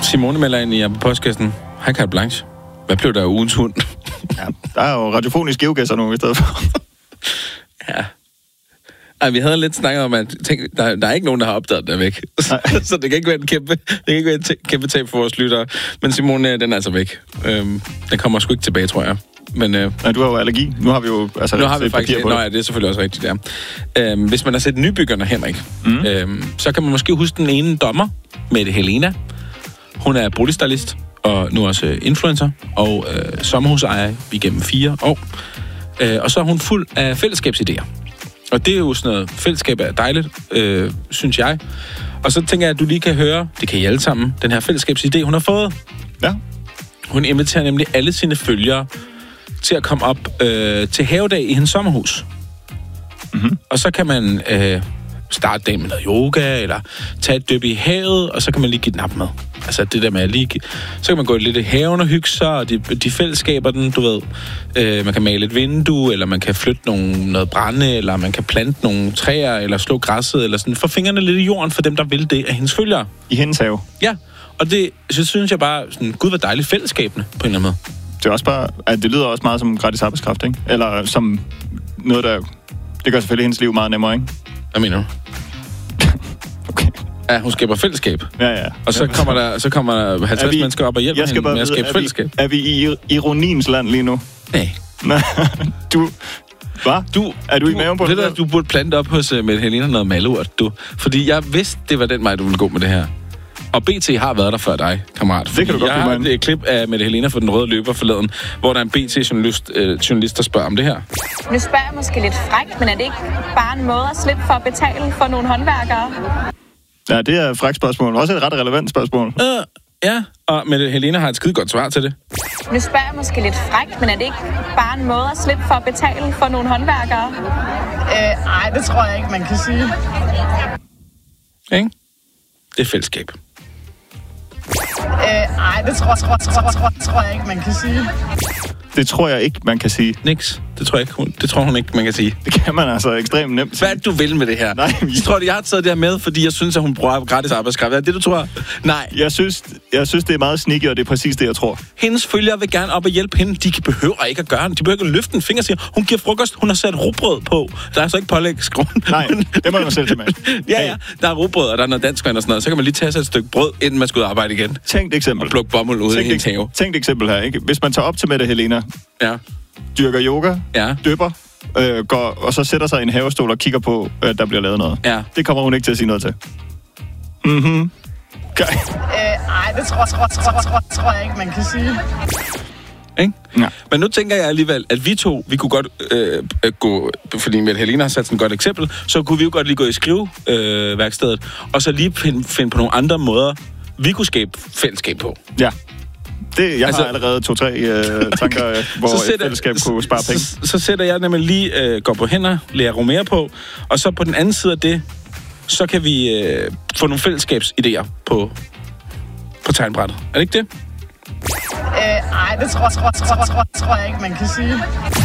Simone melder ind i postkassen. Hej, Carte Blanche. Hvad blev der af ugens hund? Ja, der er jo radiofonisk geogasser nu i stedet for. Ja. Ej, vi havde lidt snakket om, at der er ikke nogen, der har opdaget det væk. Så det kan ikke være en kæmpe tab for vores lyttere. Men Simone, den er altså væk. Den kommer sgu ikke tilbage, tror jeg. Men, nej, du har jo allergi. Nu har vi jo nu har vi faktisk. Nå ja, det er selvfølgelig også rigtigt, ja. Hvis man har set Nybyggerne, Henrik, så kan man måske huske den ene dommer, Mette Helena. Hun er boligstylist og nu også influencer og sommerhusejer igennem 4 år. Og så er hun fuld af fællesskabsidéer. Og det er jo sådan noget, fællesskab er dejligt, synes jeg. Og så tænker jeg, at du lige kan høre, det kan I alle sammen, den her fællesskabsidé, hun har fået. Ja. Hun inviterer nemlig alle sine følgere til at komme op til havedag i hendes sommerhus. Mm-hmm. Og så kan man starte dagen med noget yoga, eller tage et dyb i havet, og så kan man lige give den op med. Altså det der med at lige... Så kan man gå lidt i haven og hygge sig, og de fællesskaber den, du ved. Man kan male et vindue, eller man kan flytte noget brænde, eller man kan plante nogle træer, eller slå græsset, eller sådan. Få fingrene lidt i jorden for dem, der vil det af hendes følgere. I hendes have? Ja, og det synes jeg bare, sådan, gud, hvor dejligt fællesskabende, på en eller anden måde. Det er også bare, at det lyder også meget som gratis arbejdskraft, ikke? Eller som noget, der... Det gør selvfølgelig hendes liv meget nemmere, ikke? Hvad mener du? Okay. Ja, hun skaber fællesskab. Ja. Og så kommer der 50 mennesker op og hjælper hende med at skabe fællesskab. Er vi i ironiens land lige nu? Nej. Hvad? Er du i maven på det? Du burde plante op hos Mette Helena noget malurt, du. Fordi jeg vidste, det var den vej, du ville gå med det her. Og BT har været der før dig, kammerat. Det kan du godt jeg har et klip af Mette Helena for den røde løber forleden, hvor der er en BT-journalist, der spørger om det her. Nu spørger jeg måske lidt frækt, men er det ikke bare en måde at slippe for at betale for nogle håndværkere? Ja, det er et frækt spørgsmål. Også et ret relevant spørgsmål. Ja, og Mette Helena har et skide godt svar til det. Nu spørger jeg måske lidt frækt, men er det ikke bare en måde at slippe for at betale for nogle håndværkere? Nej, det tror jeg ikke, man kan sige. Ikke? Det er fællesskab. Nej, det tror jeg ikke, man kan sige. Det tror jeg ikke, man kan sige. Niks. Det tror hun ikke, man kan sige. Det kan man altså ekstremt nemt sige. Hvad er du vil med det her? Nej. Jeg tror, jeg har taget det her med, fordi jeg synes, at hun bruger gratis arbejdskraft. Er det, du tror? Nej. Jeg synes, det er meget sneaky, og det er præcis det, jeg tror. Hendes følgere vil gerne op og hjælpe hende. De behøver ikke at gøre det. De behøver ikke at løfte en finger og sige, hun giver frokost, hun har sat rugbrød på. Der er så ikke pålægsgrund. Nej, det må man selv tage med. Ja. Der er rugbrød, og der er noget dansk og sådan noget. Så kan man lige tage sig et stykke brød, inden man skal ud og arbejde igen. Tænk et eksempel. Og plukke bomuld ude i hendes have. Tænk et eksempel her, ikke? Hvis man tager op til Mette Helena, dyrker yoga, dypper, går, og så sætter sig i en havestol og kigger på, at der bliver lavet noget. Ja. Det kommer hun ikke til at sige noget til. Mhm. Okay. Nej, det tror jeg ikke, man kan sige. Ikke? Ja. Men nu tænker jeg alligevel, at vi kunne godt gå, fordi Mette Helena har sat sådan et godt eksempel, så kunne vi jo godt lige gå i skriveværkstedet, og så lige finde på nogle andre måder, vi kunne skabe fællesskab på. Ja. Jeg har allerede 2-3 tanker, hvor et fællesskab kunne spare penge. Så sætter jeg nemlig lige går på hænder, lærer Romero på, og så på den anden side af det, så kan vi få nogle fællesskabsidéer på tegnbrættet. Er det ikke det? Nej, det tror jeg ikke, man kan sige.